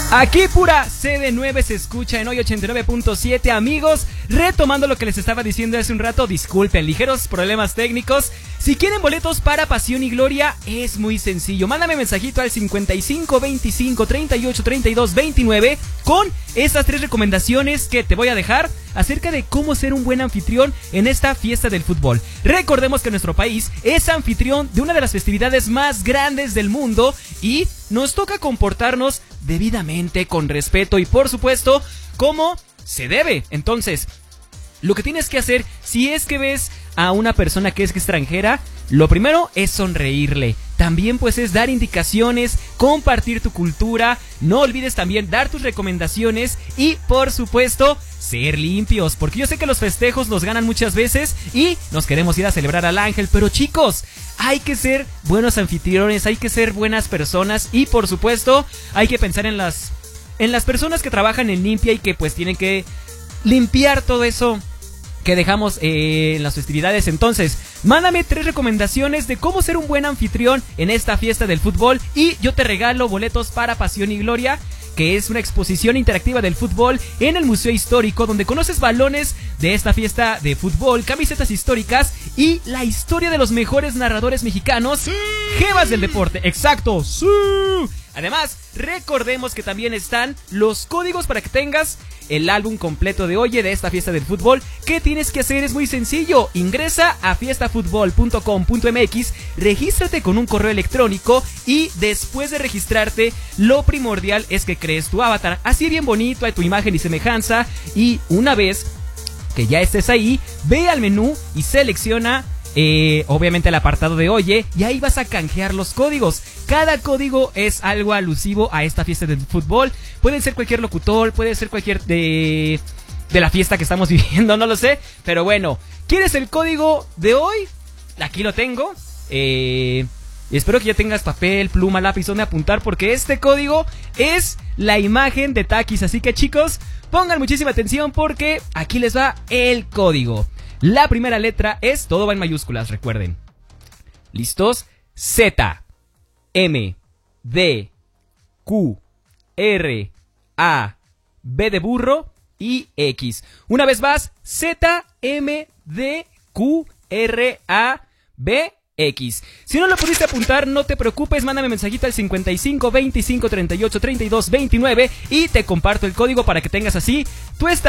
Aquí pura CD9 se escucha en hoy 89.7, amigos. Retomando lo que les estaba diciendo hace un rato, disculpen, ligeros problemas técnicos. Si quieren boletos para Pasión y Gloria, es muy sencillo. Mándame mensajito al 55 25 38 32 29 con estas 3 recomendaciones que te voy a dejar acerca de cómo ser un buen anfitrión en esta fiesta del fútbol. Recordemos que nuestro país es anfitrión de una de las festividades más grandes del mundo y nos toca comportarnos debidamente, con respeto y por supuesto como se debe. Entonces, lo que tienes que hacer si es que ves a una persona que es extranjera, lo primero es sonreírle. También pues es dar indicaciones, compartir tu cultura. No olvides también dar tus recomendaciones y por supuesto ser limpios, porque yo sé que los festejos nos ganan muchas veces y nos queremos ir a celebrar al ángel, pero chicos, hay que ser buenos anfitriones, hay que ser buenas personas y por supuesto hay que pensar en las personas que trabajan en limpia y que pues tienen que limpiar todo eso que dejamos en las festividades. Entonces, mándame 3 recomendaciones de cómo ser un buen anfitrión en esta fiesta del fútbol y yo te regalo boletos para Pasión y Gloria, que es una exposición interactiva del fútbol en el Museo Histórico, donde conoces balones de esta fiesta de fútbol, camisetas históricas y la historia de los mejores narradores mexicanos, ¡sí! Jevas del deporte, exacto, ¡sí! Además, recordemos que también están los códigos para que tengas el álbum completo de Oye de esta fiesta del fútbol. ¿Qué tienes que hacer? Es muy sencillo. Ingresa a fiestafutbol.com.mx, regístrate con un correo electrónico y después de registrarte, lo primordial es que crees tu avatar, así bien bonito, a tu imagen y semejanza. Y una vez que ya estés ahí, ve al menú y selecciona obviamente el apartado de Oye y ahí vas a canjear los códigos. Cada código es algo alusivo a esta fiesta del fútbol. Pueden ser cualquier locutor, puede ser cualquier de la fiesta que estamos viviendo, no lo sé. Pero bueno, ¿quieres el código de hoy? Aquí lo tengo. Espero que ya tengas papel, pluma, lápiz donde apuntar, porque este código es la imagen de Takis. Así que chicos, pongan muchísima atención porque aquí les va el código. La primera letra es, todo va en mayúsculas, recuerden. ¿Listos? Z, M, D, Q, R, A, B de burro y X. Una vez más, Z, M, D, Q, R, A, B, X. Si no lo pudiste apuntar, no te preocupes, mándame mensajito al 55 25 38 32 29 y te comparto el código para que tengas así tu